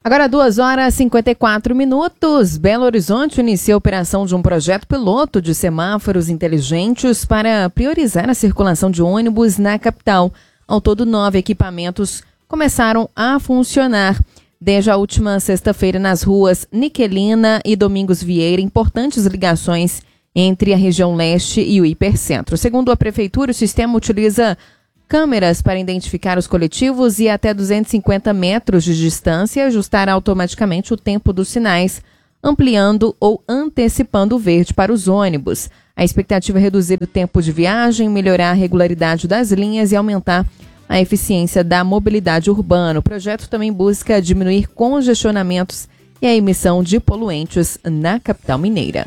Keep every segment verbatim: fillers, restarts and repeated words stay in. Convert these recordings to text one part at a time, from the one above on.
Agora duas horas e cinquenta e quatro minutos. Belo Horizonte inicia a operação de um projeto piloto de semáforos inteligentes para priorizar a circulação de ônibus na capital. Ao todo, nove equipamentos começaram a funcionar desde a última sexta-feira nas ruas Niquelina e Domingos Vieira, importantes ligações entre a região leste e o hipercentro. Segundo a prefeitura, o sistema utiliza câmeras para identificar os coletivos e até duzentos e cinquenta metros de distância ajustar automaticamente o tempo dos sinais, ampliando ou antecipando o verde para os ônibus. A expectativa é reduzir o tempo de viagem, melhorar a regularidade das linhas e aumentar a eficiência da mobilidade urbana. O projeto também busca diminuir congestionamentos e a emissão de poluentes na capital mineira.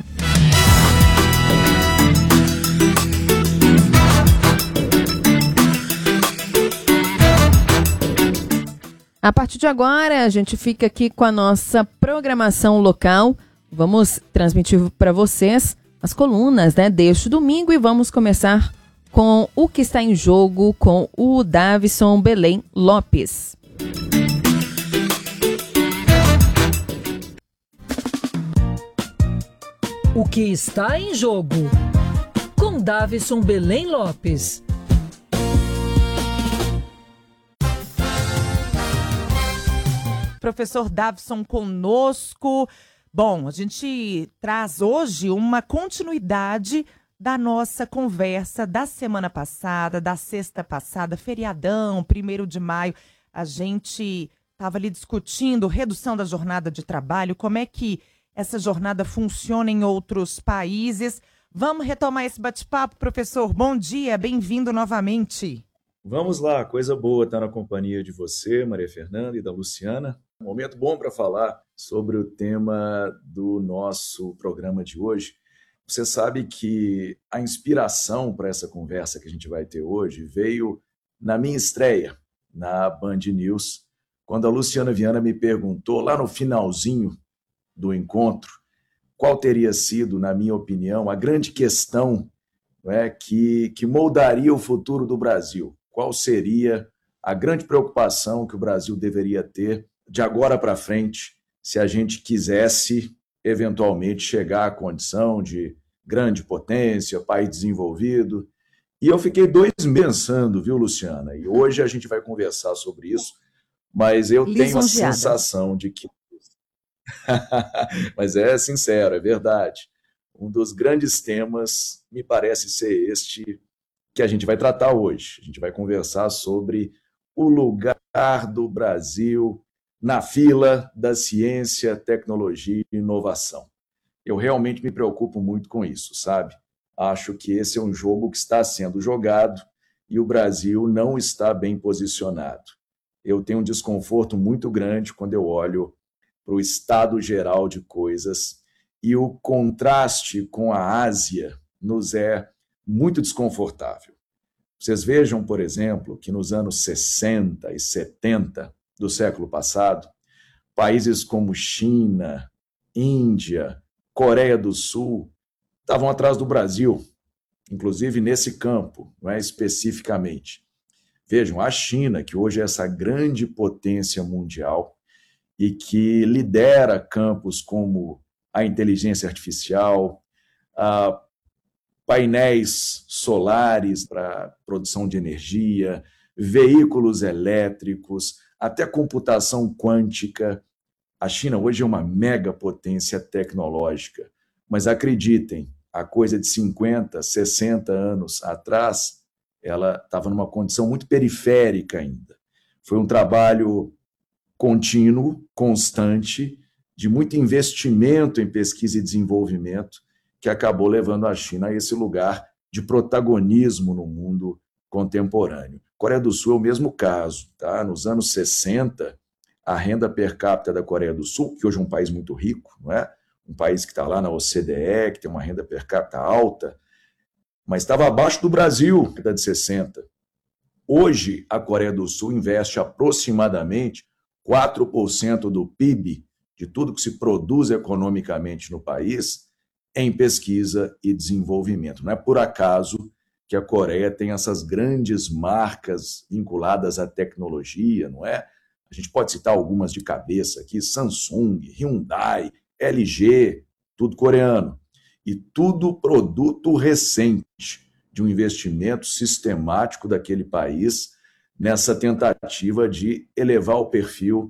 A partir de agora, a gente fica aqui com a nossa programação local. Vamos transmitir para vocês as colunas, né, deste domingo e vamos começar com o que está em jogo com o Davison Belém Lopes. O que está em jogo com Davison Belém Lopes. Professor Davison conosco. Bom, a gente traz hoje uma continuidade da nossa conversa da semana passada, da sexta passada, feriadão, primeiro de maio. A gente estava ali discutindo redução da jornada de trabalho, como é que essa jornada funciona em outros países. Vamos retomar esse bate-papo, professor. Bom dia, bem-vindo novamente. Vamos lá, coisa boa estar na companhia de você, Maria Fernanda, e da Luciana. Um momento bom para falar sobre o tema do nosso programa de hoje. Você sabe que a inspiração para essa conversa que a gente vai ter hoje veio na minha estreia na Band News, quando a Luciana Viana me perguntou, lá no finalzinho do encontro, qual teria sido, na minha opinião, a grande questão, não é, que, que moldaria o futuro do Brasil. Qual seria a grande preocupação que o Brasil deveria ter de agora para frente, se a gente quisesse, eventualmente, chegar à condição de grande potência, país desenvolvido. E eu fiquei dois meses pensando, viu, Luciana? E hoje a gente vai conversar sobre isso, mas eu tenho a sensação de que... mas é sincero, é verdade. Um dos grandes temas me parece ser este que a gente vai tratar hoje. A gente vai conversar sobre o lugar do Brasil na fila da ciência, tecnologia e inovação. Eu realmente me preocupo muito com isso, sabe? Acho que esse é um jogo que está sendo jogado e o Brasil não está bem posicionado. Eu tenho um desconforto muito grande quando eu olho para o estado geral de coisas e o contraste com a Ásia nos é muito desconfortável. Vocês vejam, por exemplo, que nos anos sessenta e setenta do século passado, países como China, Índia, Coreia do Sul estavam atrás do Brasil, inclusive nesse campo, não é, especificamente. Vejam, a China, que hoje é essa grande potência mundial e que lidera campos como a inteligência artificial, a painéis solares para produção de energia, veículos elétricos, até computação quântica. A China hoje é uma mega potência tecnológica, mas acreditem, há coisa de cinquenta, sessenta anos atrás, ela estava numa condição muito periférica ainda. Foi um trabalho contínuo, constante, de muito investimento em pesquisa e desenvolvimento, que acabou levando a China a esse lugar de protagonismo no mundo contemporâneo. Coreia do Sul é o mesmo caso, tá? Nos anos sessenta, a renda per capita da Coreia do Sul, que hoje é um país muito rico, não é? Um país que está lá na O C D E, que tem uma renda per capita alta, mas estava abaixo do Brasil na década de sessenta. Hoje, a Coreia do Sul investe aproximadamente quatro por cento do P I B, de tudo que se produz economicamente no país, em pesquisa e desenvolvimento. Não é por acaso que a Coreia tem essas grandes marcas vinculadas à tecnologia, não é? A gente pode citar algumas de cabeça aqui, Samsung, Hyundai, L G, tudo coreano. E tudo produto recente de um investimento sistemático daquele país nessa tentativa de elevar o perfil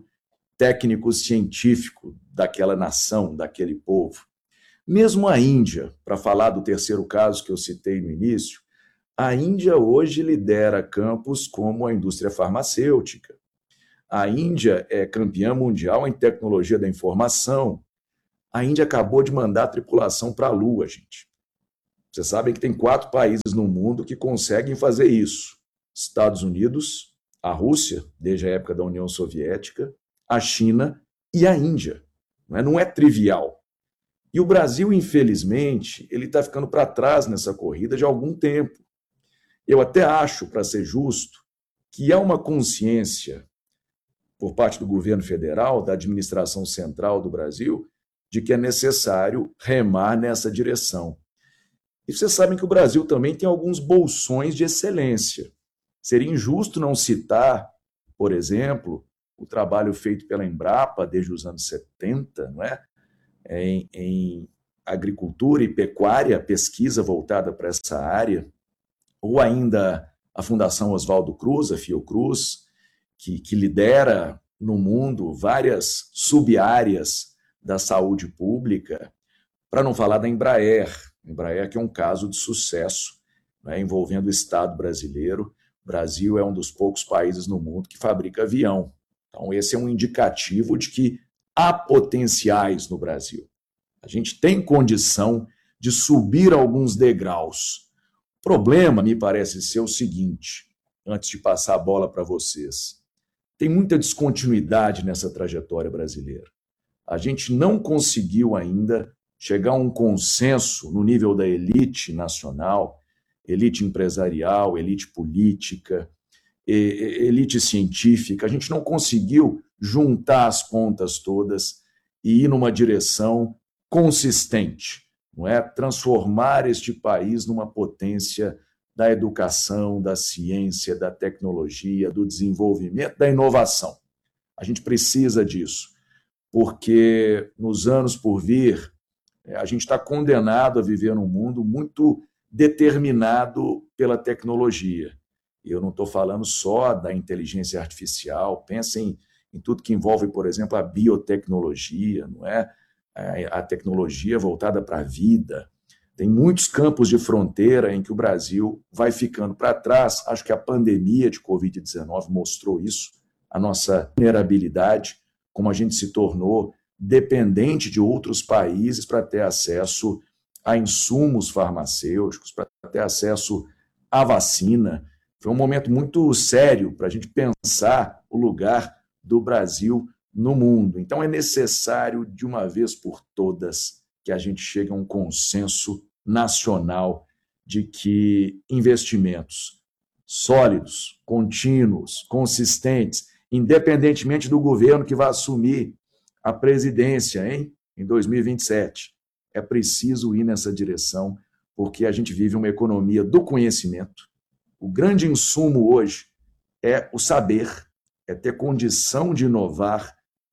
técnico-científico daquela nação, daquele povo. Mesmo a Índia, para falar do terceiro caso que eu citei no início, a Índia hoje lidera campos como a indústria farmacêutica. A Índia é campeã mundial em tecnologia da informação. A Índia acabou de mandar a tripulação para a Lua, gente. Vocês sabem que tem quatro países no mundo que conseguem fazer isso. Estados Unidos, a Rússia, desde a época da União Soviética, a China e a Índia. Não é, não é trivial. E o Brasil, infelizmente, ele está ficando para trás nessa corrida de algum tempo. Eu até acho, para ser justo, que há uma consciência por parte do governo federal, da administração central do Brasil, de que é necessário remar nessa direção. E vocês sabem que o Brasil também tem alguns bolsões de excelência. Seria injusto não citar, por exemplo, o trabalho feito pela Embrapa desde os anos setenta, não é? Em, em agricultura e pecuária, pesquisa voltada para essa área, ou ainda a Fundação Oswaldo Cruz, a Fiocruz, que, que lidera no mundo várias sub-áreas da saúde pública, para não falar da Embraer. A Embraer que é um caso de sucesso, né, envolvendo o Estado brasileiro. O Brasil é um dos poucos países no mundo que fabrica avião. Então, esse é um indicativo de que há potenciais no Brasil. A gente tem condição de subir alguns degraus. O problema, me parece ser o seguinte, antes de passar a bola para vocês. Tem muita descontinuidade nessa trajetória brasileira. A gente não conseguiu ainda chegar a um consenso no nível da elite nacional, elite empresarial, elite política, elite científica. A gente não conseguiu juntar as pontas todas e ir numa direção consistente, não é? Transformar este país numa potência da educação, da ciência, da tecnologia, do desenvolvimento, da inovação. A gente precisa disso, porque nos anos por vir, a gente está condenado a viver num mundo muito determinado pela tecnologia. Eu não estou falando só da inteligência artificial, pensem em tudo que envolve, por exemplo, a biotecnologia, não é? A tecnologia voltada para a vida. Tem muitos campos de fronteira em que o Brasil vai ficando para trás. Acho que a pandemia de covid dezenove mostrou isso, a nossa vulnerabilidade, como a gente se tornou dependente de outros países para ter acesso a insumos farmacêuticos, para ter acesso à vacina. Foi um momento muito sério para a gente pensar o lugar do Brasil no mundo. Então é necessário, de uma vez por todas, que a gente chegue a um consenso nacional de que investimentos sólidos, contínuos, consistentes, independentemente do governo que vai assumir a presidência, hein, em dois mil e vinte e sete, é preciso ir nessa direção, porque a gente vive uma economia do conhecimento. O grande insumo hoje é o saber, é ter condição de inovar,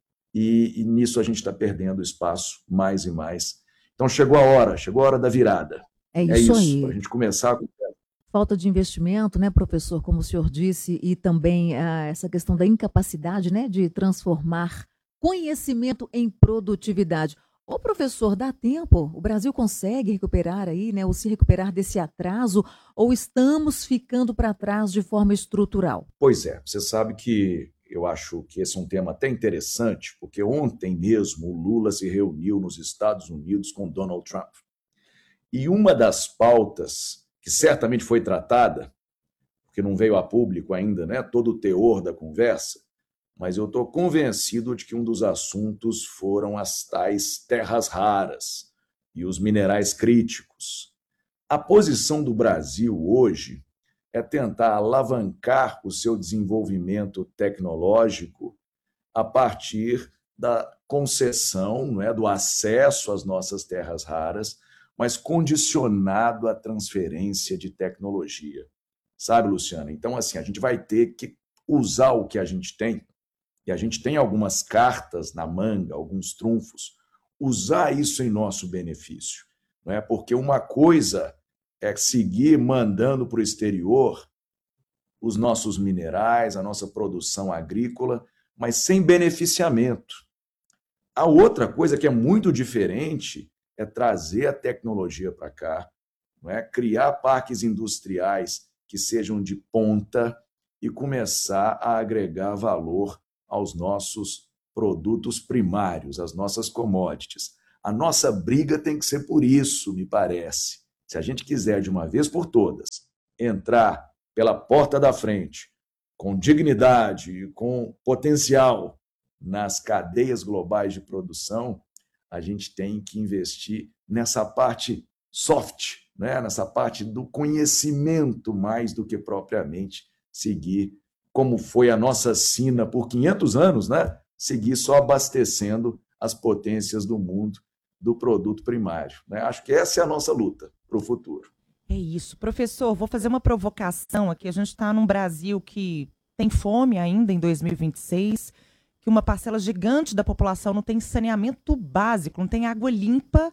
e, e nisso a gente está perdendo espaço mais e mais. Então chegou a hora, chegou a hora da virada. É isso, é isso aí. para a gente começar com... Falta de investimento, né, professor, como o senhor disse, e também ah, essa questão da incapacidade, né, de transformar conhecimento em produtividade. Ô, professor, dá tempo? O Brasil consegue recuperar aí, né, ou se recuperar desse atraso, ou estamos ficando para trás de forma estrutural? Pois é, você sabe que eu acho que esse é um tema até interessante, porque ontem mesmo o Lula se reuniu nos Estados Unidos com Donald Trump. E uma das pautas que certamente foi tratada, porque não veio a público ainda, né, todo o teor da conversa, mas eu estou convencido de que um dos assuntos foram as tais terras raras e os minerais críticos. A posição do Brasil hoje é tentar alavancar o seu desenvolvimento tecnológico a partir da concessão, não é, do acesso às nossas terras raras, mas condicionado à transferência de tecnologia. Sabe, Luciana? Então, assim, a gente vai ter que usar o que a gente tem e a gente tem algumas cartas na manga, alguns trunfos, usar isso em nosso benefício. Não é? Porque uma coisa é seguir mandando para o exterior os nossos minerais, a nossa produção agrícola, mas sem beneficiamento. A outra coisa que é muito diferente é trazer a tecnologia para cá, não é? Criar parques industriais que sejam de ponta e começar a agregar valor aos nossos produtos primários, às nossas commodities. A nossa briga tem que ser por isso, me parece. Se a gente quiser, de uma vez por todas, entrar pela porta da frente, com dignidade e com potencial nas cadeias globais de produção, a gente tem que investir nessa parte soft, né? Nessa parte do conhecimento, mais do que propriamente seguir, como foi a nossa sina por quinhentos anos, né? Seguir só abastecendo as potências do mundo do produto primário, né? Acho que essa é a nossa luta para o futuro. É isso. Professor, vou fazer uma provocação aqui. A gente está num Brasil que tem fome ainda em dois mil e vinte e seis, que uma parcela gigante da população não tem saneamento básico, não tem água limpa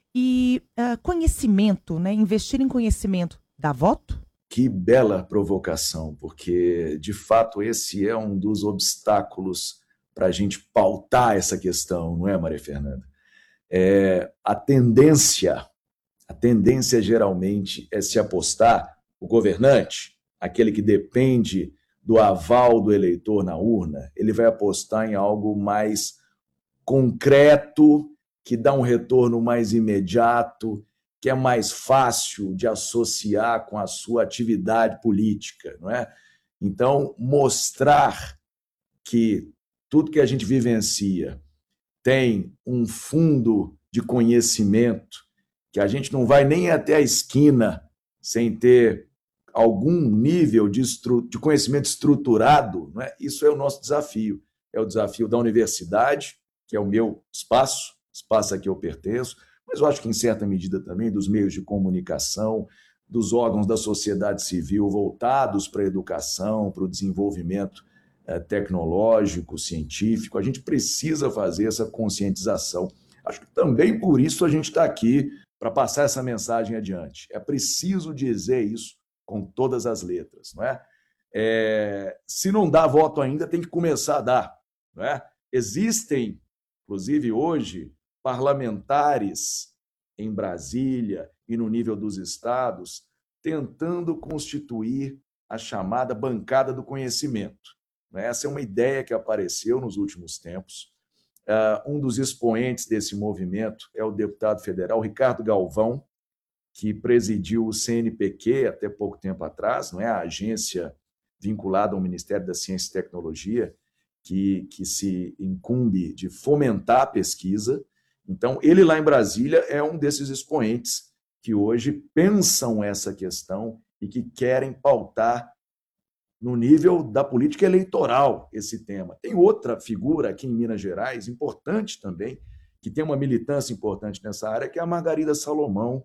e uh, conhecimento, né? Investir em conhecimento dá voto? Que bela provocação, porque, de fato, esse é um dos obstáculos para a gente pautar essa questão, não é, Maria Fernanda? É, a tendência, a tendência geralmente é se apostar, o governante, aquele que depende do aval do eleitor na urna, ele vai apostar em algo mais concreto, que dá um retorno mais imediato, que é mais fácil de associar com a sua atividade política, não é? Então, mostrar que tudo que a gente vivencia tem um fundo de conhecimento, que a gente não vai nem até a esquina sem ter algum nível de, estru- de conhecimento estruturado, não é? Isso é o nosso desafio. É o desafio da universidade, que é o meu espaço, espaço a que eu pertenço, mas eu acho que, em certa medida, também dos meios de comunicação, dos órgãos da sociedade civil voltados para a educação, para o desenvolvimento eh, tecnológico, científico. A gente precisa fazer essa conscientização. Acho que também por isso a gente está aqui, para passar essa mensagem adiante. É preciso dizer isso com todas as letras, não é? É, se não dá voto ainda, tem que começar a dar, não é? Existem, inclusive hoje, parlamentares em Brasília e no nível dos estados tentando constituir a chamada bancada do conhecimento. Essa é uma ideia que apareceu nos últimos tempos. Um dos expoentes desse movimento é o deputado federal Ricardo Galvão, que presidiu o C N P Q até pouco tempo atrás, não é? A agência vinculada ao Ministério da Ciência e Tecnologia, que, que se incumbe de fomentar a pesquisa. Então, ele lá em Brasília é um desses expoentes que hoje pensam essa questão e que querem pautar no nível da política eleitoral esse tema. Tem outra figura aqui em Minas Gerais, importante também, que tem uma militância importante nessa área, que é a Margarida Salomão,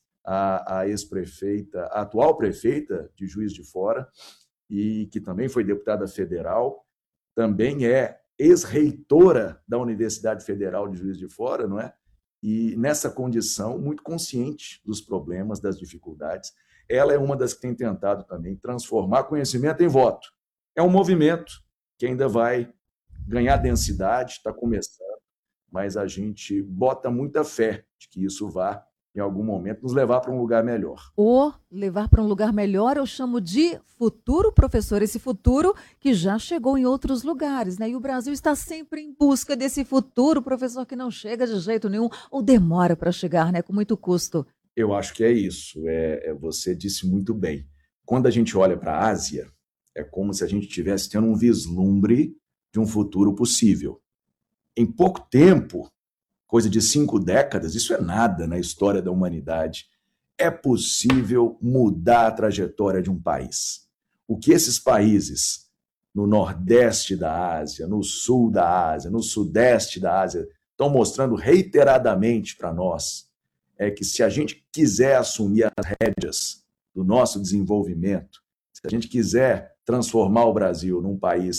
a, a ex-prefeita, a atual prefeita de Juiz de Fora, e que também foi deputada federal, também é ex-reitora da Universidade Federal de Juiz de Fora, não é? E nessa condição, muito consciente dos problemas, das dificuldades, ela é uma das que tem tentado também transformar conhecimento em voto. É um movimento que ainda vai ganhar densidade, está começando, mas a gente bota muita fé de que isso vá, em algum momento, nos levar para um lugar melhor. Ou levar para um lugar melhor, eu chamo de futuro, professor, esse futuro que já chegou em outros lugares, né? E o Brasil está sempre em busca desse futuro, professor, que não chega de jeito nenhum, ou demora para chegar, né? Com muito custo. Eu acho que é isso, é, é, você disse muito bem. Quando a gente olha para a Ásia, é como se a gente estivesse tendo um vislumbre de um futuro possível. Em pouco tempo, coisa de cinco décadas, isso é nada na história da humanidade, é possível mudar a trajetória de um país. O que esses países no nordeste da Ásia, no sul da Ásia, no sudeste da Ásia, estão mostrando reiteradamente para nós, é que se a gente quiser assumir as rédeas do nosso desenvolvimento, se a gente quiser transformar o Brasil num país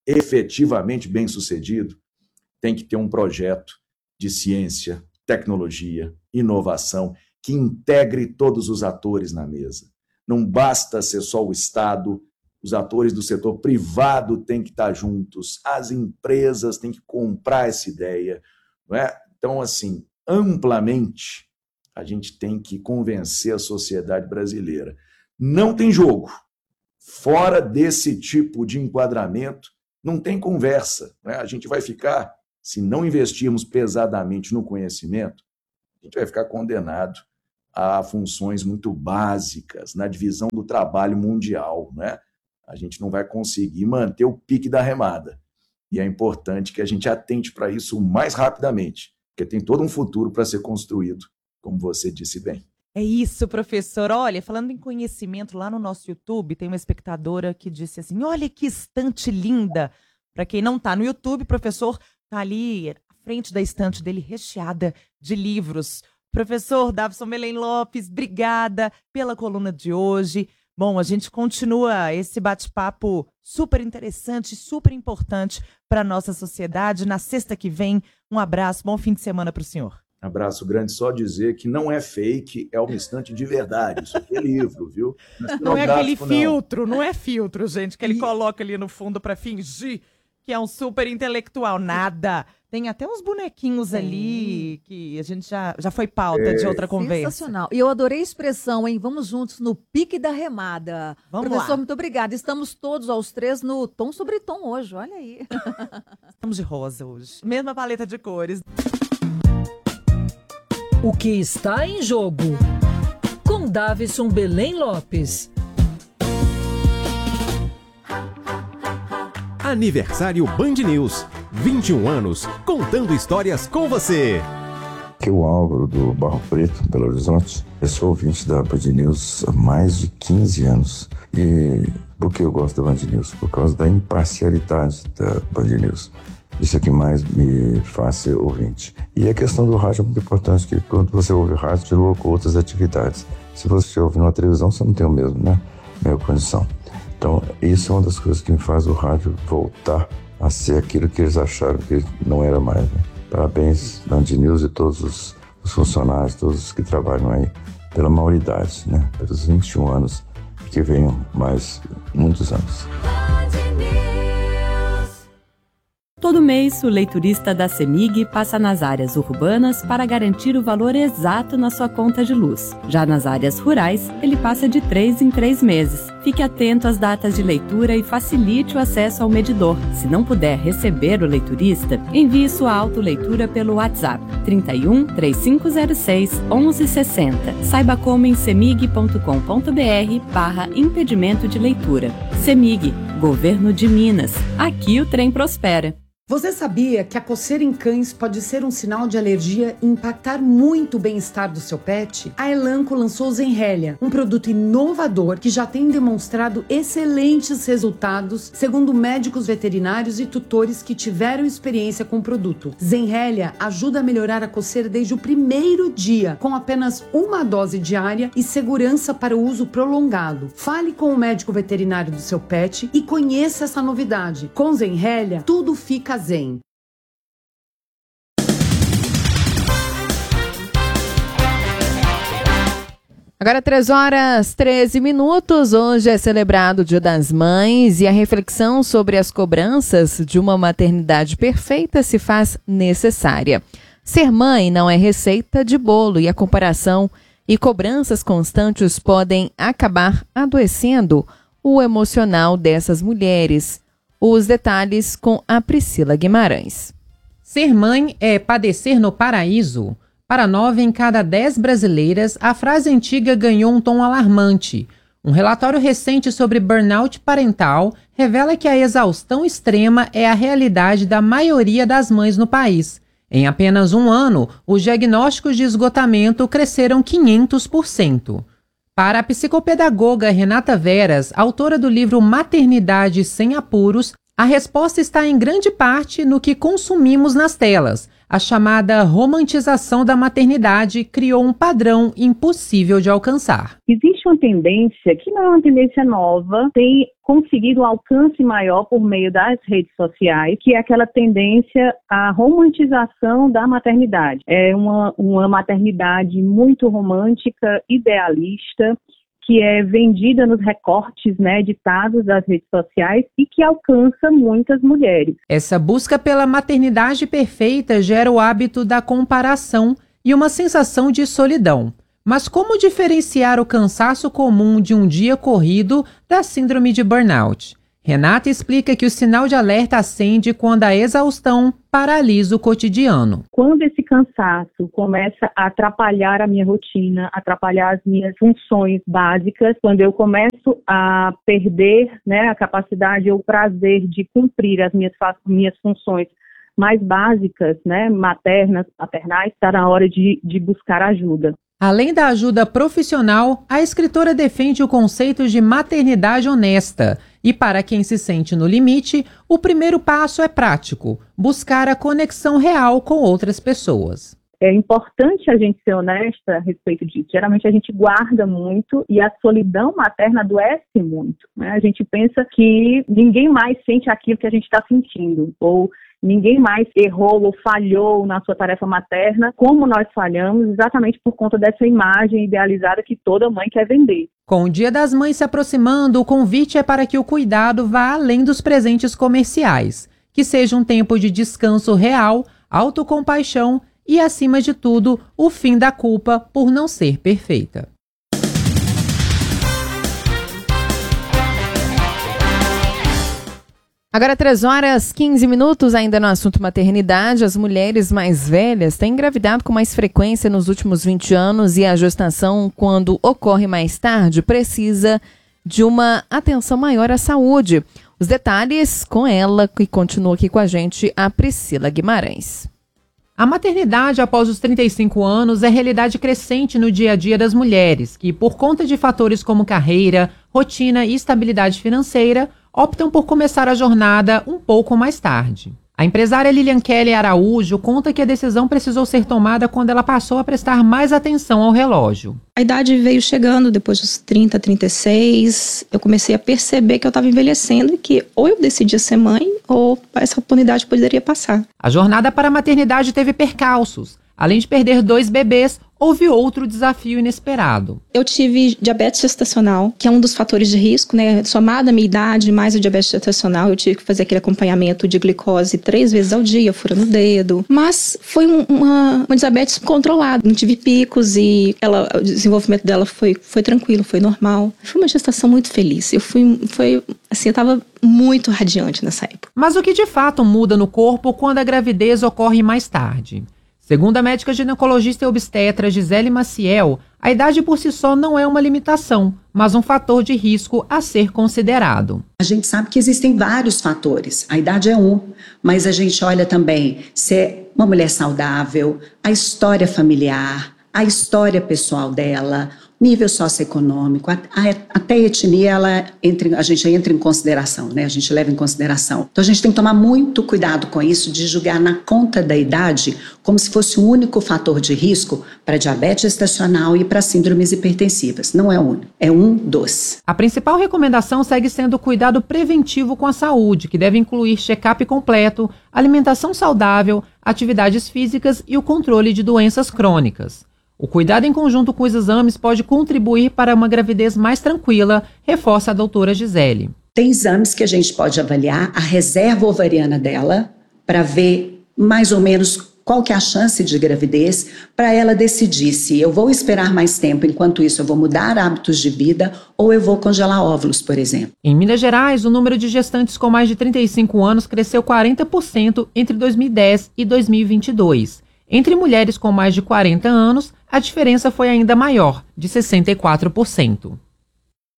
efetivamente bem-sucedido, tem que ter um projeto de ciência, tecnologia, inovação, que integre todos os atores na mesa. Não basta ser só o Estado, os atores do setor privado têm que estar juntos, as empresas têm que comprar essa ideia, não é? Então, assim, amplamente, a gente tem que convencer a sociedade brasileira. Não tem jogo. Fora desse tipo de enquadramento, não tem conversa, né? A gente vai ficar, se não investirmos pesadamente no conhecimento, a gente vai ficar condenado a funções muito básicas na divisão do trabalho mundial, né? A gente não vai conseguir manter o pique da remada. E é importante que a gente atente para isso o mais rapidamente, porque tem todo um futuro para ser construído, como você disse bem. É isso, professor. Olha, falando em conhecimento, lá no nosso YouTube tem uma espectadora que disse assim, olha que estante linda. Para quem não está no YouTube, o professor está ali à frente da estante dele, recheada de livros. Professor Davison Belém Lopes, obrigada pela coluna de hoje. Bom, a gente continua esse bate-papo super interessante, super importante para a nossa sociedade. Na sexta que vem, um abraço, bom fim de semana para o senhor. Abraço grande, só dizer que não é fake, é uma estante de verdade. Isso aqui é livro, viu? Não, não é aquele filtro, não. não é filtro, gente, que ele e... coloca ali no fundo para fingir que é um super intelectual. Nada. Tem até uns bonequinhos Sim. ali que a gente já, já foi pauta é. de outra conversa. Sensacional. E eu adorei a expressão, hein? Vamos juntos no pique da remada. Vamos Professor, lá. muito obrigada. Estamos todos aos três no tom sobre tom hoje, olha aí. Estamos de rosa hoje. Mesma paleta de cores. O que está em jogo? Com Davison Belém Lopes. Aniversário Band News. vinte e um anos, contando histórias com você. Aqui é o Álvaro do Barro Preto, Belo Horizonte. Eu sou ouvinte da Band News há mais de quinze anos. E por que eu gosto da Band News? Por causa da imparcialidade da Band News. Isso é que mais me faz ser ouvinte. E a questão do rádio é muito importante, que quando você ouve rádio, você ouve outras atividades. Se você ouve na televisão, você não tem o mesmo, né? A mesma condição. Então, isso é uma das coisas que me faz o rádio voltar a ser aquilo que eles acharam que não era mais. Né? Parabéns, Band News e todos os, os funcionários, todos os que trabalham aí, pela maioridade, né? Pelos vinte e um anos, que venham mais muitos anos. Todo mês, o leiturista da CEMIG passa nas áreas urbanas para garantir o valor exato na sua conta de luz. Já nas áreas rurais, ele passa de três em três meses. Fique atento às datas de leitura e facilite o acesso ao medidor. Se não puder receber o leiturista, envie sua autoleitura pelo WhatsApp trinta e um, trinta e cinco zero seis, onze sessenta. Saiba como em cemig ponto com ponto br barra impedimento de leitura. CEMIG, Governo de Minas. Aqui o trem prospera. Você sabia que a coceira em cães pode ser um sinal de alergia e impactar muito o bem-estar do seu pet? A Elanco lançou o Zenrelia, um produto inovador que já tem demonstrado excelentes resultados, segundo médicos veterinários e tutores que tiveram experiência com o produto. Zenrelia ajuda a melhorar a coceira desde o primeiro dia, com apenas uma dose diária e segurança para o uso prolongado. Fale com o médico veterinário do seu pet e conheça essa novidade. Com Zenrelia, tudo fica zen. Agora três horas e treze minutos, hoje é celebrado o Dia das Mães e a reflexão sobre as cobranças de uma maternidade perfeita se faz necessária. Ser mãe não é receita de bolo e a comparação e cobranças constantes podem acabar adoecendo o emocional dessas mulheres. Os detalhes com a Priscila Guimarães. Ser mãe é padecer no paraíso. Para nove em cada dez brasileiras, a frase antiga ganhou um tom alarmante. Um relatório recente sobre burnout parental revela que a exaustão extrema é a realidade da maioria das mães no país. Em apenas um ano, os diagnósticos de esgotamento cresceram quinhentos por cento. Para a psicopedagoga Renata Veras, autora do livro Maternidade Sem Apuros, a resposta está em grande parte no que consumimos nas telas. a chamada romantização da maternidade criou um padrão impossível de alcançar. Existe uma tendência, que não é uma tendência nova, tem conseguido um alcance maior por meio das redes sociais, que é aquela tendência à romantização da maternidade. É uma, uma maternidade muito romântica, idealista, que é vendida nos recortes, né, editados das redes sociais e que alcança muitas mulheres. Essa busca pela maternidade perfeita gera o hábito da comparação e uma sensação de solidão. Mas como diferenciar o cansaço comum de um dia corrido da síndrome de burnout? Renata explica que o sinal de alerta acende quando a exaustão paralisa o cotidiano. Quando esse cansaço começa a atrapalhar a minha rotina, atrapalhar as minhas funções básicas, quando eu começo a perder, né, a capacidade ou o prazer de cumprir as minhas, minhas funções mais básicas, né, maternas, paternais, está na hora de, de buscar ajuda. Além da ajuda profissional, a escritora defende o conceito de maternidade honesta. E para quem se sente no limite, o primeiro passo é prático: buscar a conexão real com outras pessoas. É importante a gente ser honesta a respeito disso. Geralmente a gente guarda muito e a solidão materna adoece muito, né? A gente pensa que ninguém mais sente aquilo que a gente está sentindo, ou ninguém mais errou ou falhou na sua tarefa materna como nós falhamos, exatamente por conta dessa imagem idealizada que toda mãe quer vender. Com o Dia das Mães se aproximando, o convite é para que o cuidado vá além dos presentes comerciais, que seja um tempo de descanso real, autocompaixão e, acima de tudo, o fim da culpa por não ser perfeita. Agora, três horas e quinze minutos, ainda no assunto maternidade. As mulheres mais velhas têm engravidado com mais frequência nos últimos vinte anos e a gestação, quando ocorre mais tarde, precisa de uma atenção maior à saúde. Os detalhes com ela, que continua aqui com a gente, a Priscila Guimarães. A maternidade após os trinta e cinco anos é realidade crescente no dia a dia das mulheres, que, por conta de fatores como carreira, rotina e estabilidade financeira, optam por começar a jornada um pouco mais tarde. A empresária Lilian Kelly Araújo conta que a decisão precisou ser tomada quando ela passou a prestar mais atenção ao relógio. A idade veio chegando depois dos trinta, trinta e seis. Eu comecei a perceber que eu estava envelhecendo e que ou eu decidia ser mãe ou essa oportunidade poderia passar. A jornada para a maternidade teve percalços. Além de perder dois bebês, houve outro desafio inesperado. Eu tive diabetes gestacional, que é um dos fatores de risco, né? Somada à minha idade, mais a diabetes gestacional, eu tive que fazer aquele acompanhamento de glicose três vezes ao dia, furando o dedo. Mas foi um, uma, uma diabetes controlada, não tive picos e ela, o desenvolvimento dela foi, foi tranquilo, foi normal. Foi uma gestação muito feliz. Eu fui, foi, assim, eu estava muito radiante nessa época. Mas o que de fato muda no corpo quando a gravidez ocorre mais tarde? Segundo a médica ginecologista e obstetra Gisele Maciel, a idade por si só não é uma limitação, mas um fator de risco a ser considerado. A gente sabe que existem vários fatores, a idade é um, mas a gente olha também se é uma mulher saudável, a história familiar, a história pessoal dela, nível socioeconômico, a, a, até a etnia, ela entra, a gente entra em consideração, né? A gente leva em consideração. Então a gente tem que tomar muito cuidado com isso, de julgar na conta da idade como se fosse o único fator de risco para diabetes gestacional e para síndromes hipertensivas. Não é o único, é um dos. A principal recomendação segue sendo o cuidado preventivo com a saúde, que deve incluir check-up completo, alimentação saudável, atividades físicas e o controle de doenças crônicas. O cuidado em conjunto com os exames pode contribuir para uma gravidez mais tranquila, reforça a doutora Gisele. Tem exames que a gente pode avaliar a reserva ovariana dela para ver mais ou menos qual que é a chance de gravidez, para ela decidir se eu vou esperar mais tempo, enquanto isso eu vou mudar hábitos de vida ou eu vou congelar óvulos, por exemplo. Em Minas Gerais, o número de gestantes com mais de trinta e cinco anos cresceu quarenta por cento entre dois mil e dez e dois mil e vinte e dois. Entre mulheres com mais de quarenta anos, a diferença foi ainda maior, de sessenta e quatro por cento.